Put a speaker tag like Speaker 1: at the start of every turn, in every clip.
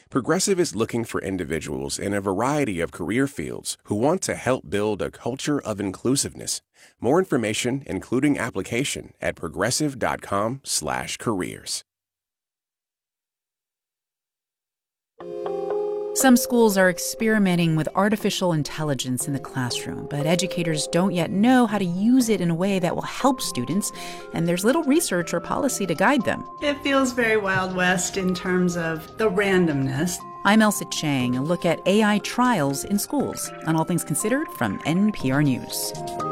Speaker 1: Progressive is looking for individuals in a variety of career fields who want to help build a culture of inclusiveness. More information, including application, at progressive.com/careers.
Speaker 2: Some schools are experimenting with artificial intelligence in the classroom, but educators don't yet know how to use it in a way that will help students, and there's little research or policy to guide them.
Speaker 3: It feels very Wild West in terms of the randomness.
Speaker 2: I'm Elsa Chang, a look at AI trials in schools on All Things Considered from NPR News.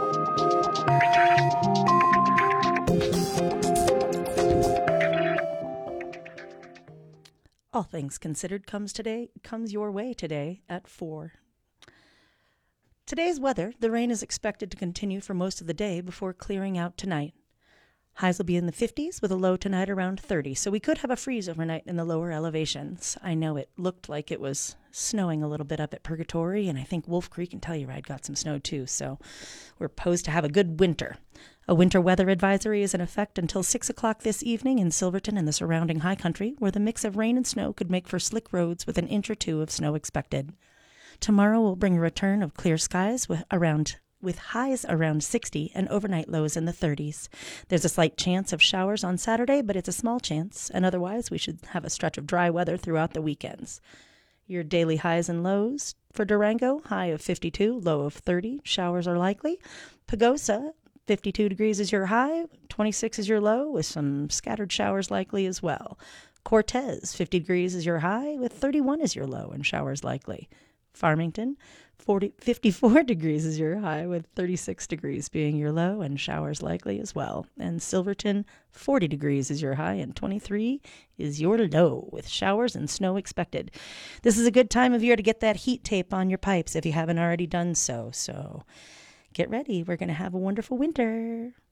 Speaker 4: All Things Considered comes your way today at 4. Today's weather, the rain is expected to continue for most of the day before clearing out tonight. Highs will be in the 50s with a low tonight around 30, so we could have a freeze overnight in the lower elevations. I know it looked like it was snowing a little bit up at Purgatory, and I think Wolf Creek and Telluride got some snow too, so we're posed to have a good winter. A winter weather advisory is in effect until 6 o'clock this evening in Silverton and the surrounding high country, where the mix of rain and snow could make for slick roads with an inch or two of snow expected. Tomorrow will bring a return of clear skies with highs around 60 and overnight lows in the 30s. There's a slight chance of showers on Saturday, but it's a small chance, and otherwise we should have a stretch of dry weather throughout the weekends. Your daily highs and lows for Durango, high of 52, low of 30. Showers are likely. Pagosa, 52 degrees is your high, 26 is your low, with some scattered showers likely as well. Cortez, 50 degrees is your high, with 31 is your low and showers likely. Farmington, 54 degrees is your high, with 36 degrees being your low and showers likely as well. And Silverton, 40 degrees is your high and 23 is your low, with showers and snow expected. This is a good time of year to get that heat tape on your pipes if you haven't already done so. So get ready. We're going to have a wonderful winter.